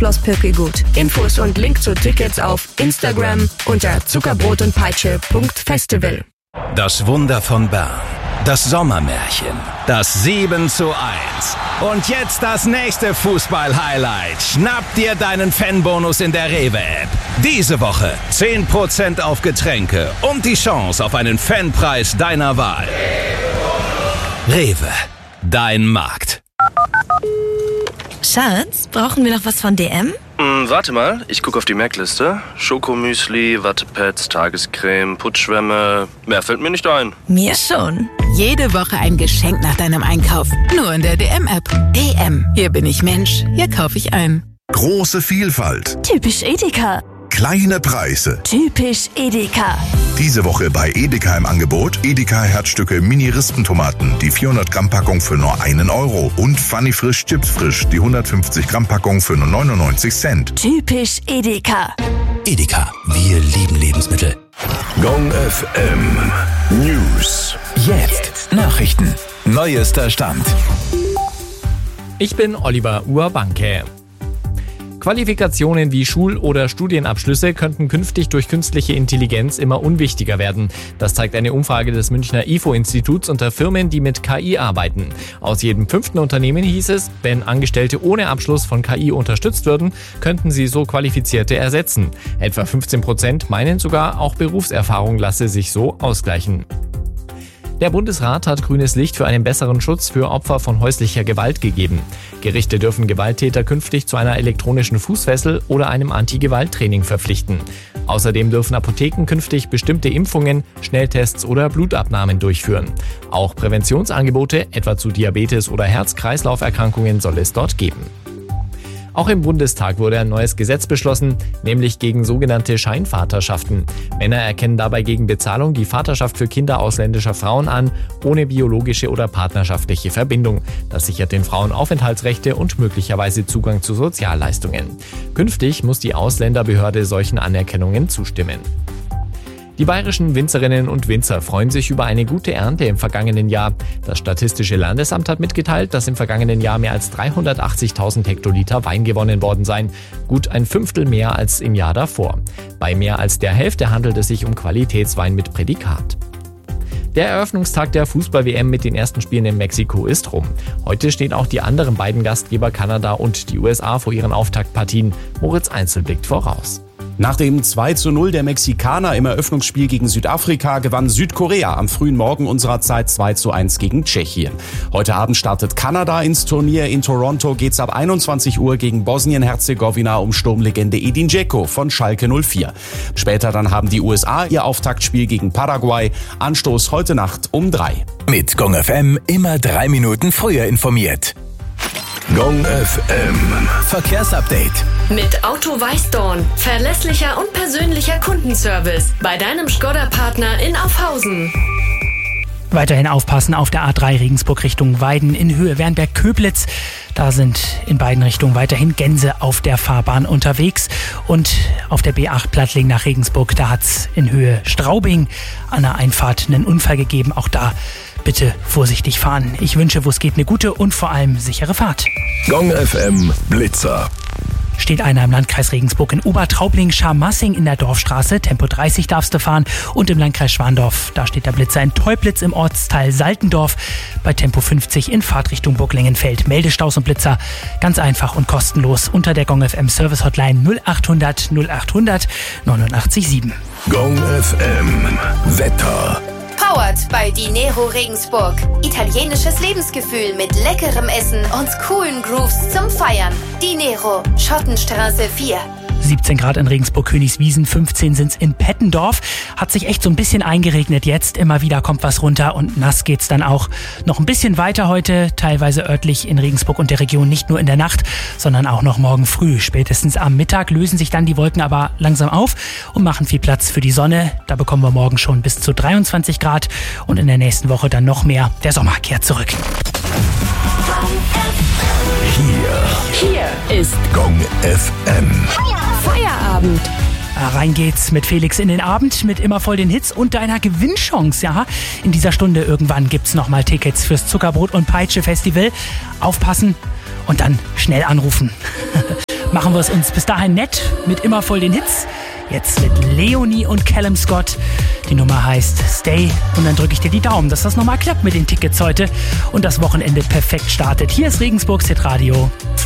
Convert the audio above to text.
bloß Pökelgut. Infos und Link zu Tickets auf Instagram unter zuckerbrotundpeitsche.festival. Das Wunder von Bern. Das Sommermärchen. Das 7:1. Und jetzt das nächste Fußball-Highlight. Schnapp dir deinen Fanbonus in der Rewe-App. Diese Woche 10% auf Getränke und die Chance auf einen Fanpreis deiner Wahl. Rewe. Dein Markt. Schatz, brauchen wir noch was von DM? Warte mal, ich gucke auf die Merkliste. Schokomüsli, Wattepads, Tagescreme, Putzschwämme. Mehr fällt mir nicht ein. Mir schon. Jede Woche ein Geschenk nach deinem Einkauf. Nur in der DM-App. DM. Hier bin ich Mensch. Hier kaufe ich ein. Große Vielfalt. Typisch Edeka. Kleine Preise. Typisch Edeka. Diese Woche bei Edeka im Angebot Edeka Herzstücke Mini-Rispentomaten, die 400 Gramm Packung für nur €1 und Funny Frisch Chips Frisch, die 150 Gramm Packung für nur 99 Cent. Typisch Edeka. Edeka. Wir lieben Lebensmittel. Gong FM News. Jetzt Nachrichten. Neuester Stand. Ich bin Oliver Urbanke. Qualifikationen wie Schul- oder Studienabschlüsse könnten künftig durch künstliche Intelligenz immer unwichtiger werden. Das zeigt eine Umfrage des Münchner IFO-Instituts unter Firmen, die mit KI arbeiten. Aus jedem 5. Unternehmen hieß es, wenn Angestellte ohne Abschluss von KI unterstützt würden, könnten sie so Qualifizierte ersetzen. Etwa 15% meinen sogar, auch Berufserfahrung lasse sich so ausgleichen. Der Bundesrat hat grünes Licht für einen besseren Schutz für Opfer von häuslicher Gewalt gegeben. Gerichte dürfen Gewalttäter künftig zu einer elektronischen Fußfessel oder einem Anti-Gewalt-Training verpflichten. Außerdem dürfen Apotheken künftig bestimmte Impfungen, Schnelltests oder Blutabnahmen durchführen. Auch Präventionsangebote, etwa zu Diabetes oder Herz-Kreislauf-Erkrankungen, soll es dort geben. Auch im Bundestag wurde ein neues Gesetz beschlossen, nämlich gegen sogenannte Scheinvaterschaften. Männer erkennen dabei gegen Bezahlung die Vaterschaft für Kinder ausländischer Frauen an, ohne biologische oder partnerschaftliche Verbindung. Das sichert den Frauen Aufenthaltsrechte und möglicherweise Zugang zu Sozialleistungen. Künftig muss die Ausländerbehörde solchen Anerkennungen zustimmen. Die bayerischen Winzerinnen und Winzer freuen sich über eine gute Ernte im vergangenen Jahr. Das Statistische Landesamt hat mitgeteilt, dass im vergangenen Jahr mehr als 380.000 Hektoliter Wein gewonnen worden seien. Gut ein Fünftel mehr als im Jahr davor. Bei mehr als der Hälfte handelt es sich um Qualitätswein mit Prädikat. Der Eröffnungstag der Fußball-WM mit den ersten Spielen in Mexiko ist rum. Heute stehen auch die anderen beiden Gastgeber Kanada und die USA vor ihren Auftaktpartien. Moritz Einzel blickt voraus. Nach dem 2:0 der Mexikaner im Eröffnungsspiel gegen Südafrika gewann Südkorea am frühen Morgen unserer Zeit 2:1 gegen Tschechien. Heute Abend startet Kanada ins Turnier. In Toronto geht's ab 21 Uhr gegen Bosnien-Herzegowina um Sturmlegende Edin Dzeko von Schalke 04. Später dann haben die USA ihr Auftaktspiel gegen Paraguay. Anstoß heute Nacht um 3. Mit Gong FM immer 3 Minuten früher informiert. Gong FM Verkehrsupdate. Mit Auto Weißdorn. Verlässlicher und persönlicher Kundenservice. Bei deinem Škoda-Partner in Aufhausen. Weiterhin aufpassen auf der A3 Regensburg Richtung Weiden in Höhe Wernberg-Köblitz. Da sind in beiden Richtungen weiterhin Gänse auf der Fahrbahn unterwegs. Und auf der B8 Plattling nach Regensburg, da hat's in Höhe Straubing an der Einfahrt einen Unfall gegeben. Auch da bitte vorsichtig fahren. Ich wünsche, wo es geht, eine gute und vor allem sichere Fahrt. Gong FM Blitzer. Steht einer im Landkreis Regensburg in Obertraubling-Scharmassing in der Dorfstraße. Tempo 30 darfst du fahren. Und im Landkreis Schwandorf, da steht der Blitzer in Teublitz im Ortsteil Saltendorf. Bei Tempo 50 in Fahrtrichtung Burglengenfeld. Meldestaus und Blitzer ganz einfach und kostenlos unter der Gong FM Service Hotline 0800 0800 89 Gong FM Wetter. Powered bei Dinero Regensburg. Italienisches Lebensgefühl mit leckerem Essen und coolen Grooves zum Feiern. Dinero, Schottenstraße 4. 17 Grad in Regensburg-Königswiesen, 15 sind's in Pettendorf. Hat sich echt so ein bisschen eingeregnet jetzt. Immer wieder kommt was runter und nass geht's dann auch. Noch ein bisschen weiter heute, teilweise örtlich in Regensburg und der Region, nicht nur in der Nacht, sondern auch noch morgen früh. Spätestens am Mittag lösen sich dann die Wolken aber langsam auf und machen viel Platz für die Sonne. Da bekommen wir morgen schon bis zu 23 Grad und in der nächsten Woche dann noch mehr. Der Sommer kehrt zurück. Hier ist Gong FM. Feierabend. Rein geht's mit Felix in den Abend, mit immer voll den Hits und deiner Gewinnchance. Ja, in dieser Stunde irgendwann gibt's nochmal Tickets fürs Zuckerbrot und Peitsche Festival. Aufpassen und dann schnell anrufen. machen wir es uns bis dahin nett mit immer voll den Hits. Jetzt mit Leonie und Callum Scott. Die Nummer heißt Stay und dann drücke ich dir die Daumen, dass das nochmal klappt mit den Tickets heute und das Wochenende perfekt startet. Hier ist Regensburgs Hitradio.